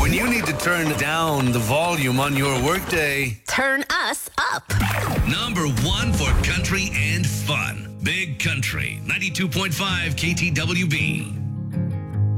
When you need to turn down the volume on your workday, Turn us up. Number 1 for country and fun. Big Country, 92.5 KTWB.